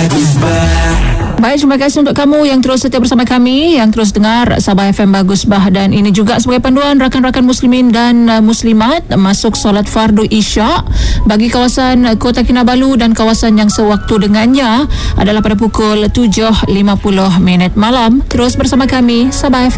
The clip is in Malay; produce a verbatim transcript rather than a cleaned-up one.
Baik, terima kasih untuk kamu yang terus setia bersama kami, yang terus dengar Sabah F M Bagus Bah, dan ini juga sebagai panduan rakan-rakan muslimin dan uh, muslimat masuk solat fardu Isyak bagi kawasan uh, Kota Kinabalu dan kawasan yang sewaktu dengannya adalah pada pukul tujuh lima puluh minit malam. Terus bersama kami Sabah F M.